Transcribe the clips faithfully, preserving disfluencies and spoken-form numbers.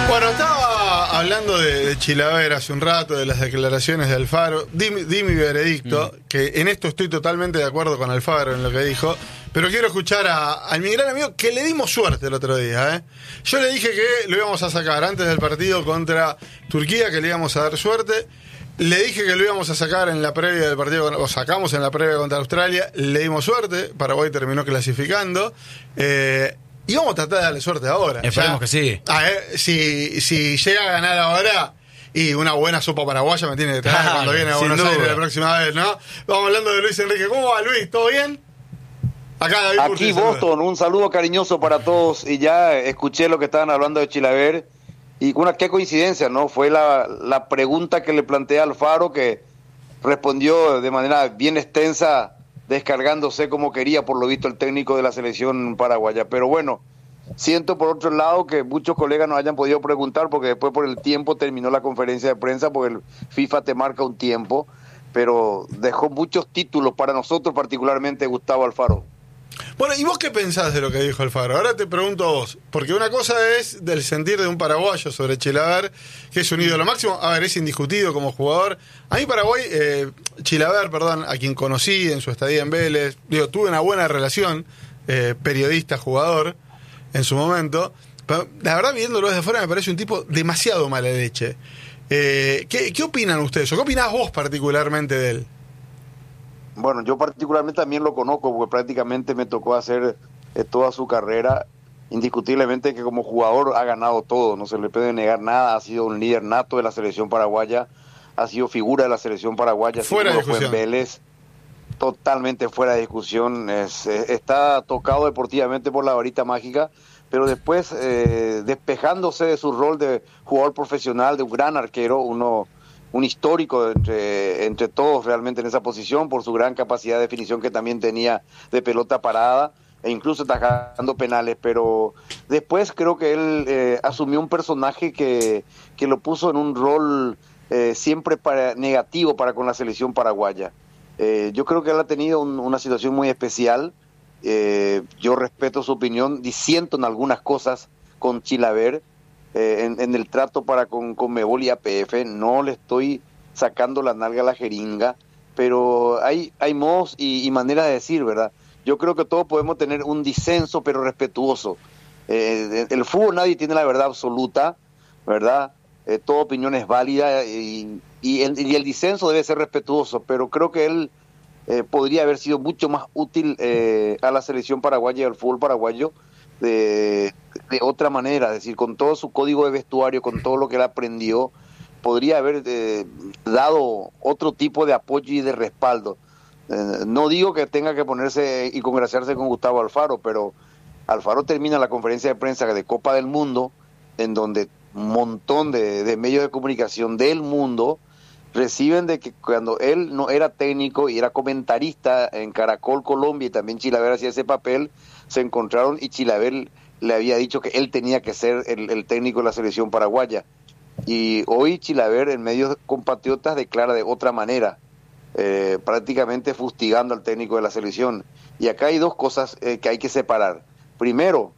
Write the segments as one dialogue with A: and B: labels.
A: Bueno, estaba hablando de, de Chilaver hace un rato, de las declaraciones de Alfaro. Di, di mi veredicto, mm. que en esto estoy totalmente de acuerdo con Alfaro en lo que dijo, pero quiero escuchar a, a mi gran amigo, que le dimos suerte el otro día. ¿eh? Yo le dije que lo íbamos a sacar antes del partido contra Turquía, que le íbamos a dar suerte. Le dije que lo íbamos a sacar en la previa del partido, o sacamos en la previa contra Australia, le dimos suerte, Paraguay terminó clasificando. Eh... Y vamos a tratar de darle suerte ahora.
B: Esperemos ya, que sí.
A: A ver, si, si llega a ganar ahora, y una buena sopa paraguaya me tiene que traer cuando viene a Buenos Aires la próxima vez, ¿no? Vamos hablando de Luis Enrique. ¿Cómo va, Luis? ¿Todo bien?
C: Acá David Aquí Boston, saluda. Un saludo cariñoso para todos. Y ya escuché lo que estaban hablando de Chilaver. Y una qué coincidencia, ¿no? Fue la, la pregunta que le planteé a Alfaro, que respondió de manera bien extensa, descargándose como quería, por lo visto, el técnico de la selección paraguaya. Pero bueno, siento por otro lado que muchos colegas no hayan podido preguntar, porque después por el tiempo terminó la conferencia de prensa, porque el FIFA te marca un tiempo, pero dejó muchos títulos para nosotros, particularmente Gustavo Alfaro.
A: Bueno, ¿y vos qué pensás de lo que dijo Alfaro? Ahora te pregunto a vos, porque una cosa es del sentir de un paraguayo sobre Chilaver, que es un ídolo máximo. A ver, es indiscutido como jugador. A mí Paraguay, eh, Chilaver, perdón, a quien conocí en su estadía en Vélez, digo, tuve una buena relación, eh, periodista-jugador, en su momento. Pero la verdad, viéndolo desde afuera, me parece un tipo demasiado mala leche. Eh, ¿qué, ¿Qué opinan ustedes? ¿O qué opinás vos particularmente de él?
C: Bueno, yo particularmente también lo conozco, porque prácticamente me tocó hacer eh, toda su carrera. Indiscutiblemente que como jugador ha ganado todo, no se le puede negar nada, ha sido un líder nato de la selección paraguaya, ha sido figura de la selección paraguaya,
A: fuera de discusión.
C: Fue en Vélez, totalmente fuera de discusión, es, es, está tocado deportivamente por la varita mágica, pero después eh, despejándose de su rol de jugador profesional, de un gran arquero, uno... un histórico entre, entre todos realmente en esa posición, por su gran capacidad de definición que también tenía de pelota parada, e incluso atajando penales, pero después creo que él eh, asumió un personaje que, que lo puso en un rol eh, siempre para, negativo para con la selección paraguaya. Eh, yo creo que él ha tenido un, una situación muy especial, eh, yo respeto su opinión, disiento en algunas cosas con Chilaver, Eh, en, en el trato para con Conmebol y A P F, no le estoy sacando la nalga a la jeringa, pero hay, hay modos y, y maneras de decir, ¿verdad? Yo creo que todos podemos tener un disenso, pero respetuoso. Eh, el fútbol nadie tiene la verdad absoluta, ¿verdad? Eh, toda opinión es válida y, y, el, y el disenso debe ser respetuoso, pero creo que él eh, podría haber sido mucho más útil eh, a la selección paraguaya y al fútbol paraguayo de, de otra manera, es decir, con todo su código de vestuario, con todo lo que él aprendió, podría haber eh, dado otro tipo de apoyo y de respaldo. Eh, no digo que tenga que ponerse y congraciarse con Gustavo Alfaro, pero Alfaro termina la conferencia de prensa de Copa del Mundo, en donde un montón de, de medios de comunicación del mundo reciben de que cuando él no era técnico y era comentarista en Caracol Colombia, y también Chilaver hacía ese papel, se encontraron y Chilaver le había dicho que él tenía que ser el, el técnico de la selección paraguaya. Y hoy Chilaver en medios compatriotas declara de otra manera, eh, prácticamente fustigando al técnico de la selección. Y acá hay dos cosas eh, que hay que separar. Primero,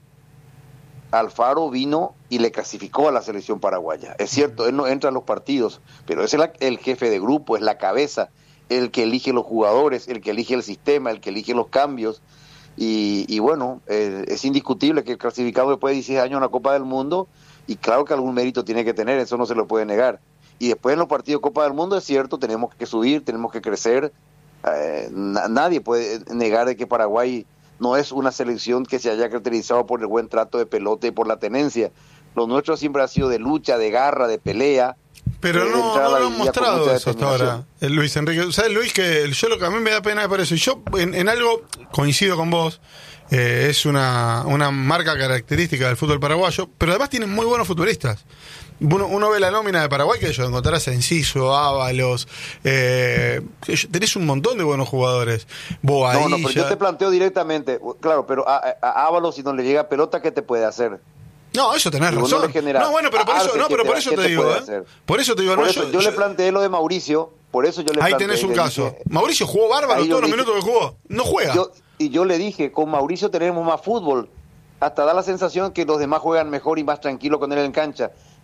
C: Alfaro vino y le clasificó a la selección paraguaya. Es cierto, él no entra a los partidos, pero es el, el jefe de grupo, es la cabeza, el que elige los jugadores, el que elige el sistema, el que elige los cambios. Y, y bueno, eh, es indiscutible que el clasificado después de dieciséis años a la Copa del Mundo, y claro que algún mérito tiene que tener, eso no se lo puede negar. Y después en los partidos de Copa del Mundo es cierto, tenemos que subir, tenemos que crecer. Eh, na- nadie puede negar de que Paraguay no es una selección que se haya caracterizado por el buen trato de pelota y por la tenencia. Lo nuestro siempre ha sido de lucha, de garra, de pelea.
A: Pero
C: de
A: no, no lo han mostrado eso hasta ahora, el Luis Enrique. ¿Sabes, Luis, que yo lo que a mí me da pena por eso? Y yo en, en algo coincido con vos, eh, es una, una marca característica del fútbol paraguayo, pero además tienen muy buenos futbolistas. Uno, uno ve la nómina de Paraguay, que ellos encontrarás a Enciso, Ábalos, eh, tenés un montón de buenos jugadores. Boadilla.
C: No, no, pero yo te planteo directamente, claro, pero a, a Ábalos, si no le llega pelota, ¿qué te puede hacer?
A: No, eso tenés
C: Digo,
A: razón.
C: No, genera,
A: no, bueno, pero por eso, no, pero por eso te, te digo, ¿eh? Por eso te digo,
C: por
A: no,
C: eso,
A: yo,
C: yo,
A: yo
C: le planteé lo de Mauricio, por eso yo le
A: ahí
C: planteé.
A: Ahí tenés un caso.
C: Dije,
A: Mauricio jugó bárbaro todos los
C: dije,
A: minutos que jugó. No juega.
C: Yo, y yo le dije, con Mauricio tenemos más fútbol. Hasta da la sensación que los demás juegan mejor y más tranquilo con él en cancha.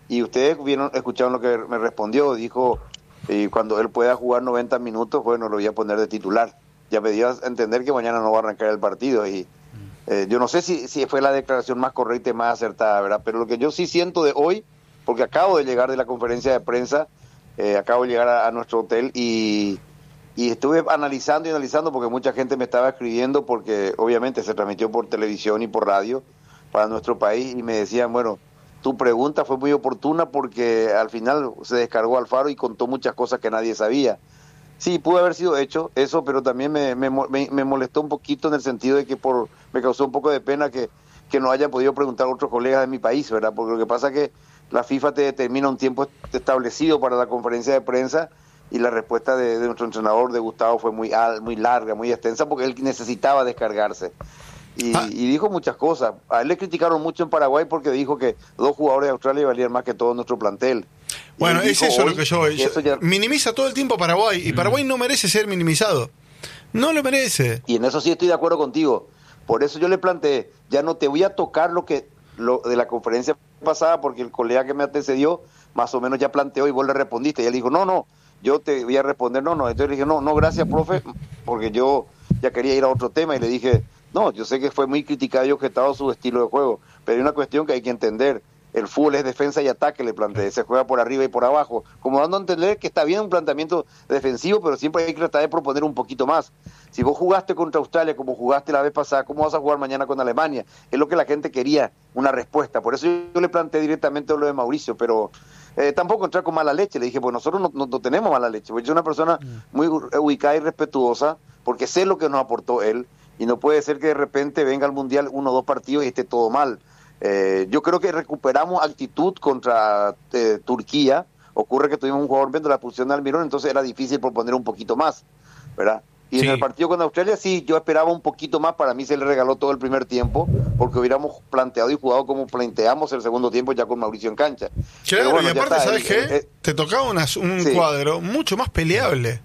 C: Y ustedes vieron, escucharon lo que me respondió, dijo, y cuando él pueda jugar noventa minutos, bueno, lo voy a poner de titular. Ya me dio a entender que mañana no va a arrancar el partido y eh, yo no sé si, si fue la declaración más correcta y más acertada, ¿verdad? Pero lo que yo sí siento de hoy, porque acabo de llegar de la conferencia de prensa, eh, acabo de llegar a, a nuestro hotel y, y estuve analizando y analizando porque mucha gente me estaba escribiendo porque obviamente se transmitió por televisión y por radio para nuestro país y me decían, bueno, tu pregunta fue muy oportuna porque al final se descargó Alfaro y contó muchas cosas que nadie sabía. Sí, pudo haber sido hecho eso, pero también me, me, me, me molestó un poquito en el sentido de que por me causó un poco de pena que, que no hayan podido preguntar a otros colegas de mi país, ¿verdad? Porque lo que pasa es que la FIFA te determina un tiempo establecido para la conferencia de prensa y la respuesta de, de nuestro entrenador, de Gustavo, fue muy, muy larga, muy extensa, porque él necesitaba descargarse. Y, ah. y dijo muchas cosas. A él le criticaron mucho en Paraguay porque dijo que dos jugadores de Australia valían más que todo nuestro plantel.
A: Bueno, es eso hoy, lo que yo voy. Ya... Minimiza todo el tiempo a Paraguay y Paraguay no merece ser minimizado. No lo merece.
C: Y en eso sí estoy de acuerdo contigo. Por eso yo le planteé, ya no te voy a tocar lo que lo de la conferencia pasada porque el colega que me antecedió más o menos ya planteó y vos le respondiste. Y él dijo, no, no, yo te voy a responder, no, no. Entonces le dije, no, no, gracias, profe, porque yo ya quería ir a otro tema y le dije, no, yo sé que fue muy criticado y objetado su estilo de juego, pero hay una cuestión que hay que entender. El fútbol es defensa y ataque, le planteé, se juega por arriba y por abajo, como dando a entender que está bien un planteamiento defensivo, pero siempre hay que tratar de proponer un poquito más. Si vos jugaste contra Australia como jugaste la vez pasada, ¿cómo vas a jugar mañana con Alemania? Es lo que la gente quería, una respuesta. Por eso yo le planteé directamente lo de Mauricio, pero eh, tampoco entrar con mala leche. Le dije, pues nosotros no, no, no tenemos mala leche, porque yo soy una persona muy ubicada y respetuosa, porque sé lo que nos aportó él, y no puede ser que de repente venga al Mundial uno o dos partidos y esté todo mal. Eh, yo creo que recuperamos actitud contra eh, Turquía. Ocurre que tuvimos un jugador viendo la posición de Almirón, entonces era difícil proponer un poquito más, ¿verdad? Y sí. En el partido con Australia sí, yo esperaba un poquito más. Para mí se le regaló todo el primer tiempo porque hubiéramos planteado y jugado como planteamos el segundo tiempo ya con Mauricio en cancha.
A: Claro, bueno, y aparte, ¿sabes qué? Eh, Te tocaba una, un sí. cuadro mucho más peleable.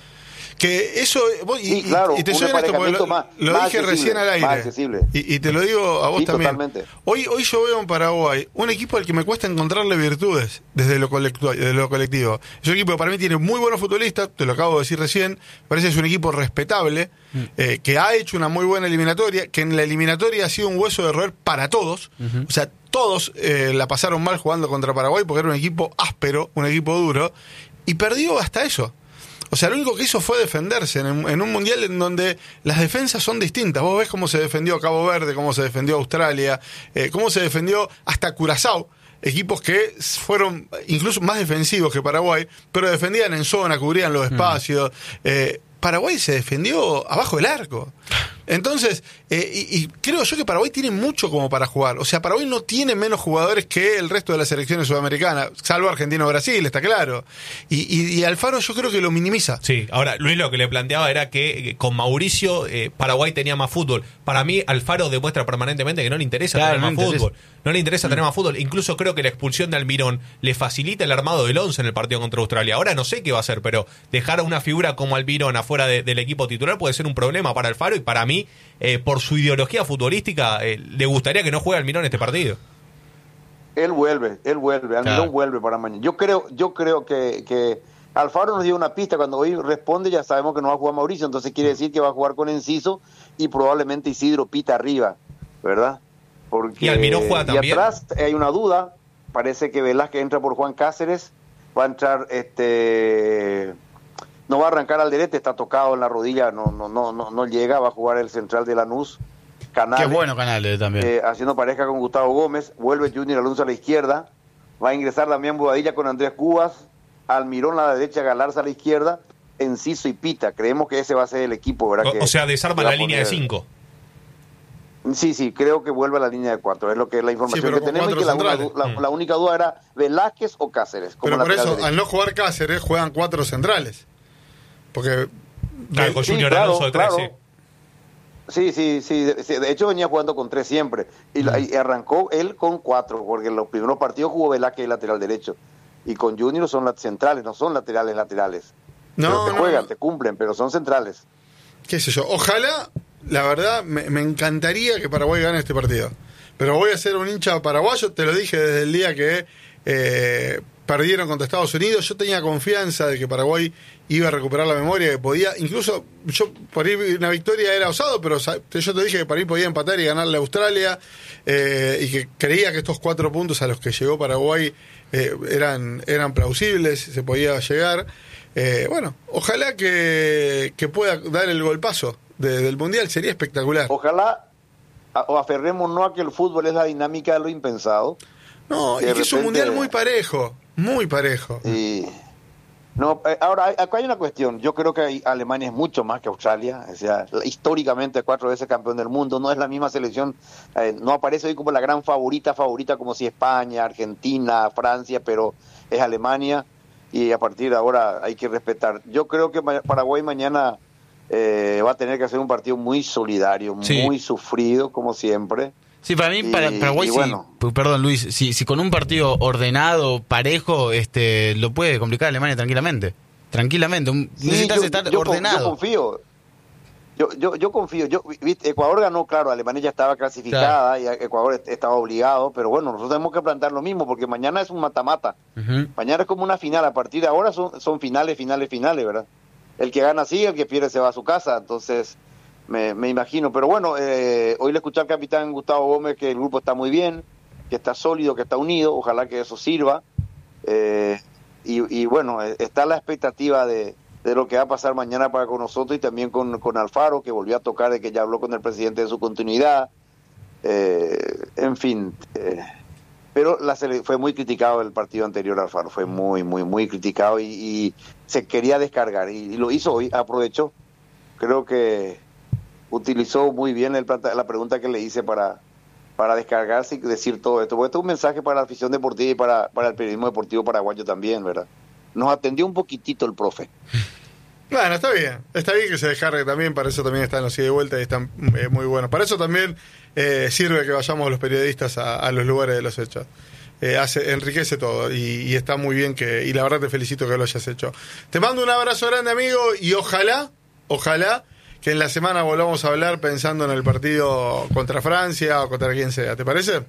A: Que eso, vos, y, sí, claro, y te soy honesto, porque lo, más, lo más dije recién al aire, y, y te lo digo a vos sí, también. Totalmente. Hoy hoy yo veo en Paraguay un equipo al que me cuesta encontrarle virtudes desde lo colectivo. Desde lo colectivo. Es un equipo que para mí tiene muy buenos futbolistas, te lo acabo de decir recién, parece que es un equipo respetable, mm. eh, que ha hecho una muy buena eliminatoria, que en la eliminatoria ha sido un hueso de roer para todos, uh-huh. o sea, todos eh, la pasaron mal jugando contra Paraguay porque era un equipo áspero, un equipo duro, y perdió hasta eso. O sea, lo único que hizo fue defenderse en, en un mundial en donde las defensas son distintas. Vos ves cómo se defendió Cabo Verde, cómo se defendió Australia, eh, cómo se defendió hasta Curazao, equipos que fueron incluso más defensivos que Paraguay, pero defendían en zona, cubrían los espacios. Mm. Eh, Paraguay se defendió abajo del arco. Entonces, eh, y, y creo yo que Paraguay tiene mucho como para jugar. O sea, Paraguay no tiene menos jugadores que el resto de las selecciones sudamericanas, salvo Argentina o Brasil, está claro. Y, y, y Alfaro yo creo que lo minimiza.
B: Sí, ahora Luis lo que le planteaba era que eh, con Mauricio eh, Paraguay tenía más fútbol. Para mí Alfaro demuestra permanentemente que no le interesa claro, tener no más interesa. fútbol. No le interesa mm. tener más fútbol. Incluso creo que la expulsión de Almirón le facilita el armado del once en el partido contra Australia. Ahora no sé qué va a hacer, pero dejar a una figura como Almirón afuera de, del equipo titular puede ser un problema para Alfaro y para mí Eh, por su ideología futbolística, eh, le gustaría que no juegue Almirón este partido.
C: Él vuelve, él vuelve, Almirón claro. vuelve para mañana. Yo creo, yo creo que, que Alfaro nos dio una pista, cuando hoy responde ya sabemos que no va a jugar Mauricio, entonces quiere decir que va a jugar con Enciso y probablemente Isidro Pita arriba, ¿verdad? Porque,
B: y Almirón juega también.
C: Y atrás hay una duda, parece que Velázquez entra por Juan Cáceres, va a entrar este... No va a arrancar Alderete, está tocado en la rodilla, no no no no, no llega, va a jugar el central de Lanús, Canales.
D: Qué bueno Canales también.
C: Eh, haciendo pareja con Gustavo Gómez, vuelve Junior Alonso a la izquierda, va a ingresar Damián Bobadilla con Andrés Cubas, Almirón a la derecha, Galarza a la izquierda, Enciso y Pita. Creemos que ese va a ser el equipo, ¿verdad?
B: O,
C: que,
B: o sea, desarma la línea de cinco.
C: Sí, sí, creo que vuelve a la línea de cuatro, es lo que es la información sí, que tenemos y que la, una, la, mm. la única duda era Velázquez o Cáceres.
A: Pero por eso, derecho. Al no jugar Cáceres, juegan cuatro centrales. Porque
B: claro, con Junior sí, claro, Alonso de tres,
C: claro. sí. Sí, sí, sí de, de hecho venía jugando con tres siempre y, mm. y arrancó él con cuatro, porque en los primeros partidos jugó Velázquez lateral derecho y con Junior son las centrales, no son laterales laterales. No, pero te no, juegan, no. te cumplen, pero son centrales.
A: Qué sé yo, ojalá, la verdad, me, me encantaría que Paraguay gane este partido, pero voy a ser un hincha paraguayo, te lo dije desde el día que eh, perdieron contra Estados Unidos. Yo tenía confianza de que Paraguay iba a recuperar la memoria, que podía, incluso yo por ahí una victoria era osado, pero yo te dije que para ahí podía empatar y ganarle a Australia, eh, y que creía que estos cuatro puntos a los que llegó Paraguay eh, eran, eran plausibles, se podía llegar. Eh, bueno, ojalá que, que pueda dar el golpazo de, del Mundial, sería espectacular.
C: Ojalá, o aferrémonos a que el fútbol es la dinámica de lo impensado.
A: No, y que repente, es un Mundial muy parejo, muy parejo.
C: Y... No, eh, ahora, acá hay una cuestión. Yo creo que hay, Alemania es mucho más que Australia. O sea, históricamente cuatro veces campeón del mundo. No es la misma selección. Eh, no aparece hoy como la gran favorita, favorita como si España, Argentina, Francia, pero es Alemania. Y a partir de ahora hay que respetar. Yo creo que Paraguay mañana eh, va a tener que hacer un partido muy solidario, sí. muy sufrido, como siempre.
D: Sí, para mí, y, para Paraguay, sí, bueno. Perdón Luis, si, si con un partido ordenado, parejo, este lo puede complicar a Alemania tranquilamente. Tranquilamente, un,
C: sí,
D: necesitas
C: yo,
D: estar
C: yo,
D: ordenado.
C: Yo confío, yo, yo, yo confío. Yo, ¿viste? Ecuador ganó, claro, Alemania ya estaba clasificada, claro. Y Ecuador estaba obligado, pero bueno, nosotros tenemos que plantear lo mismo, porque mañana es un mata-mata. Uh-huh. Mañana es como una final, a partir de ahora son, son finales, finales, finales, ¿verdad? El que gana sigue, el que pierde se va a su casa, entonces... Me, me imagino, pero bueno, eh, hoy le escuché al capitán Gustavo Gómez que el grupo está muy bien, que está sólido, que está unido, ojalá que eso sirva, eh, y, y bueno, está la expectativa de, de lo que va a pasar mañana para con nosotros y también con, con Alfaro, que volvió a tocar, de que ya habló con el presidente de su continuidad, eh, en fin, eh, pero la fue muy criticado el partido anterior. Alfaro fue muy, muy, muy criticado y, y se quería descargar, y, y lo hizo hoy, aprovechó, creo que utilizó muy bien el, la pregunta que le hice para, para descargarse y decir todo esto. Porque esto es un mensaje para la afición deportiva y para, para el periodismo deportivo paraguayo también, ¿verdad? Nos atendió un poquitito el profe.
A: Bueno, está bien. Está bien que se descargue también. Para eso también están los ida y vuelta y están eh, muy buenos. Para eso también eh, sirve que vayamos los periodistas a, a los lugares de los hechos. Eh, hace, enriquece todo y, y está muy bien que... Y la verdad te felicito que lo hayas hecho. Te mando un abrazo grande, amigo, y ojalá, ojalá... que en la semana volvamos a hablar pensando en el partido contra Francia o contra quien sea. ¿Te parece?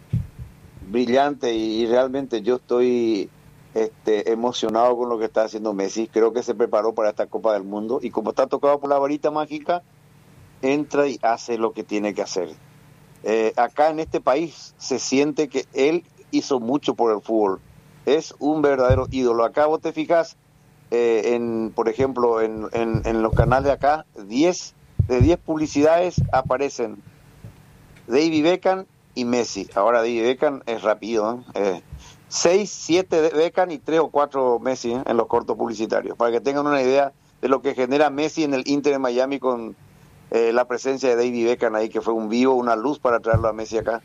C: Brillante, y realmente yo estoy este, emocionado con lo que está haciendo Messi. Creo que se preparó para esta Copa del Mundo y como está tocado por la varita mágica, entra y hace lo que tiene que hacer. Eh, acá en este país se siente que él hizo mucho por el fútbol. Es un verdadero ídolo. Acá vos te fijas, Eh, en por ejemplo en, en, en los canales de acá, diez de diez publicidades aparecen David Beckham y Messi. Ahora David Beckham es rápido, ¿eh? seis, siete de Beckham y tres o cuatro Messi, ¿eh? En los cortos publicitarios, para que tengan una idea de lo que genera Messi en el Inter de Miami con eh, la presencia de David Beckham ahí, que fue un vivo, una luz para traerlo a Messi acá.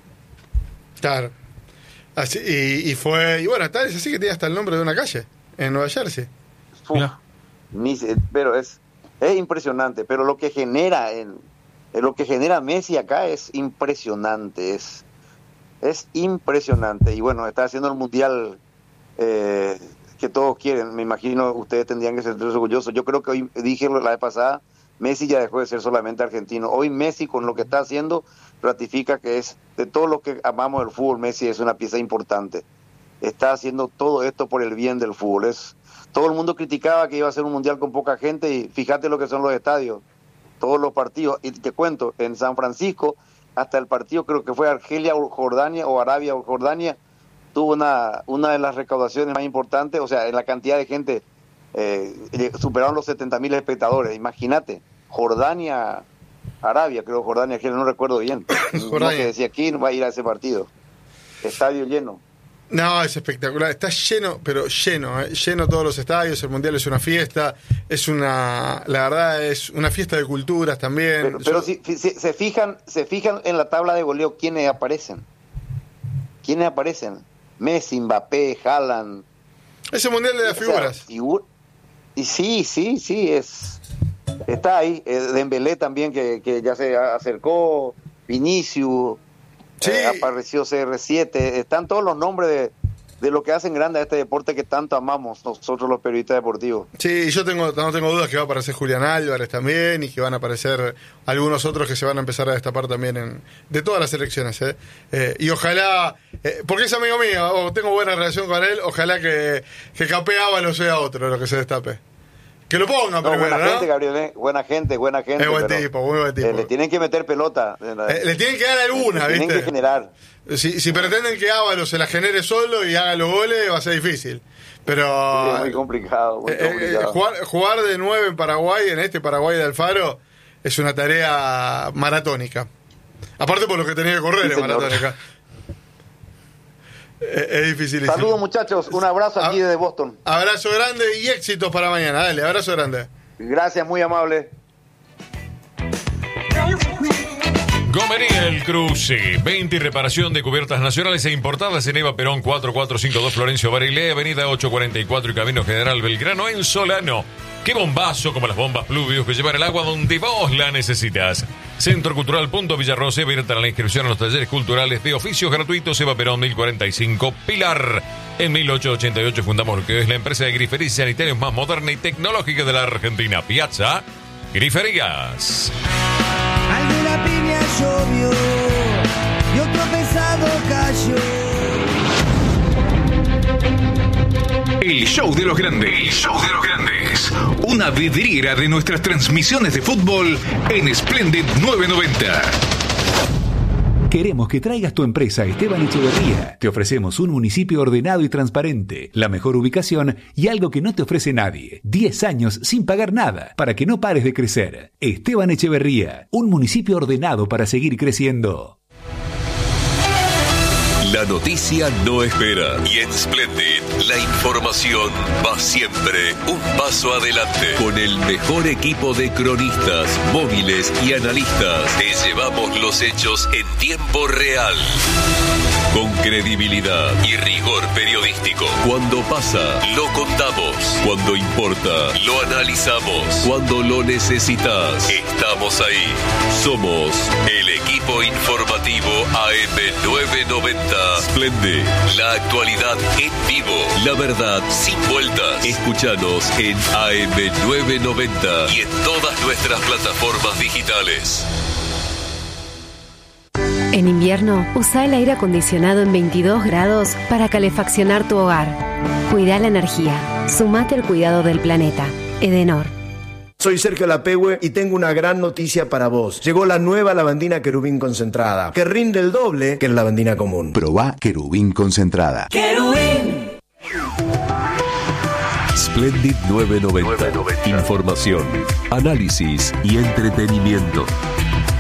A: Claro. Así, y, y fue, y bueno, tal es así que tiene hasta el nombre de una calle en Nueva Jersey.
C: Uf, ni, pero es es impresionante, pero lo que genera en, en lo que genera Messi acá es impresionante, es es impresionante. Y bueno, está haciendo el mundial eh, que todos quieren. Me imagino ustedes tendrían que sentirse orgullosos. Yo creo que hoy, dije la vez pasada, Messi ya dejó de ser solamente argentino. Hoy Messi, con lo que está haciendo, ratifica que es, de todos los que amamos el fútbol, Messi es una pieza importante. Está haciendo todo esto por el bien del fútbol. Es, todo el mundo criticaba que iba a ser un mundial con poca gente y fíjate lo que son los estadios, todos los partidos. Y te cuento, en San Francisco, hasta el partido creo que fue Argelia o Jordania o Arabia o Jordania, tuvo una, una de las recaudaciones más importantes, o sea, en la cantidad de gente, eh, superaron los setenta mil espectadores. Imagínate, Jordania, Arabia, creo Jordania, Argelia, no recuerdo bien. Uno que decía, ¿quién va a ir a ese partido? Estadio lleno.
A: No, es espectacular, está lleno, pero lleno, ¿eh? Lleno todos los estadios, el Mundial es una fiesta, es una, la verdad es una fiesta de culturas también.
C: Pero, pero Yo... si, si se fijan, se fijan en la tabla de goleo, ¿quiénes aparecen? ¿Quiénes aparecen? Messi, Mbappé, Haaland.
A: Ese Mundial de las figuras.
C: Sea, figu... Y sí, sí, sí, es está ahí, eh, Dembélé también que, que ya se acercó, Vinicius. Sí. Eh, apareció C R siete, están todos los nombres de, de lo que hacen grande a este deporte que tanto amamos nosotros los periodistas deportivos.
A: Sí, yo tengo, no tengo dudas que va a aparecer Julián Álvarez también y que van a aparecer algunos otros que se van a empezar a destapar también en, de todas las selecciones. ¿eh? Eh, y ojalá, eh, porque es amigo mío, oh, tengo buena relación con él, ojalá que, que Capé Ábalos sea otro lo que se destape. Que lo ponga
C: no,
A: primero,
C: buena
A: ¿no?
C: gente, Gabriel, ¿eh? buena gente, buena gente.
A: Es buen tipo, muy buen tipo.
C: Eh, le tienen que meter pelota.
A: Eh, le tienen que dar alguna,
C: le
A: ¿viste?
C: Tienen que generar.
A: Si, si pretenden que Ábalos se la genere solo y haga los goles, va a ser difícil. Pero
C: sí, es muy complicado. Muy
A: eh,
C: complicado.
A: Eh, jugar, jugar de nueve en Paraguay, en este Paraguay de Alfaro, es una tarea maratónica. Aparte por lo que tenía que correr, sí, es maratónica. Es, es difícil.
C: Saludos, muchachos. Un abrazo aquí a, desde Boston.
A: Abrazo grande y éxitos para mañana. Dale, abrazo grande.
C: Gracias, muy amable.
E: Gomería El Cruce, venta y reparación de cubiertas nacionales e importadas en Eva Perón cuatro cuatro cinco dos Florencio Barilé, avenida ocho cuarenta y cuatro y Camino General Belgrano en Solano. ¡Qué bombazo como las bombas Pluvius que llevan el agua donde vos la necesitas! Centro Cultural Punto Villarrosa, abierta la inscripción a los talleres culturales de oficios gratuitos Eva Perón mil cuarenta y cinco Pilar. En mil ochocientos ochenta y ocho fundamos lo que es la empresa de griferías y sanitarios más moderna y tecnológica de la Argentina, Piazza Griferías.
F: Alguna piña llovió y otro pesado cayó.
G: El show de los grandes. El show de los grandes. Una vidriera de nuestras transmisiones de fútbol en Splendid novecientos noventa.
H: Queremos que traigas tu empresa a Esteban Echeverría. Te ofrecemos un municipio ordenado y transparente, la mejor ubicación y algo que no te ofrece nadie. diez años sin pagar nada, para que no pares de crecer. Esteban Echeverría, un municipio ordenado para seguir creciendo.
I: La noticia no espera y en Splendid la información va siempre un paso adelante. Con el mejor equipo de cronistas, móviles y analistas, te llevamos los hechos en tiempo real. Con credibilidad y rigor periodístico. Cuando pasa, lo contamos. Cuando importa, lo analizamos. Cuando lo necesitas, estamos ahí. Somos el equipo informativo A M novecientos noventa. Splendid, la actualidad en vivo, la verdad sin vueltas. Escúchanos en A M novecientos noventa y en todas nuestras plataformas digitales.
J: En invierno, usa el aire acondicionado en veintidós grados para calefaccionar tu hogar. Cuida la energía. Sumate al cuidado del planeta. Edenor.
K: Soy Sergio Lapehue y tengo una gran noticia para vos. Llegó la nueva lavandina Querubín concentrada, que rinde el doble que la lavandina común.
L: Probá Querubín concentrada.
F: ¡Querubín!
I: Splendid novecientos noventa. Información, análisis y entretenimiento.